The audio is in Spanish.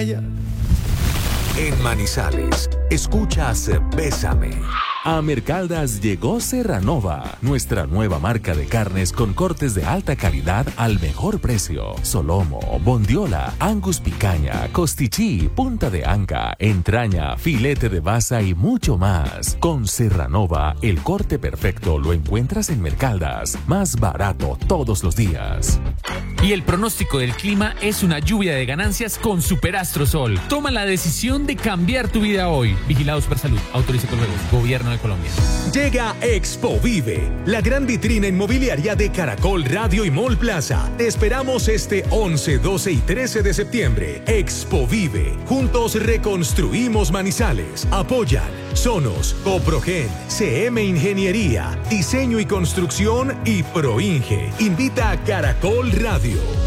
playa. En Manizales, escuchas Bésame. A Mercaldas llegó Serranova, nuestra nueva marca de carnes con cortes de alta calidad al mejor precio. Solomo, bondiola, angus picaña, costichí, punta de anca, entraña, filete de basa y mucho más. Con Serranova, el corte perfecto lo encuentras en Mercaldas, más barato todos los días. Y el pronóstico del clima es una lluvia de ganancias con Superastro Sol. Toma la decisión de cambiar tu vida hoy. Vigilado Supersalud. Autoriza con juegos. Gobierno de Colombia. Llega Expo Vive, la gran vitrina inmobiliaria de Caracol Radio y Mall Plaza. Te esperamos este 11, 12 y 13 de septiembre. Expo Vive. Juntos reconstruimos Manizales. Apoyan Sonos, Coprogen, CM Ingeniería, Diseño y Construcción y Proinge. Invita a Caracol Radio.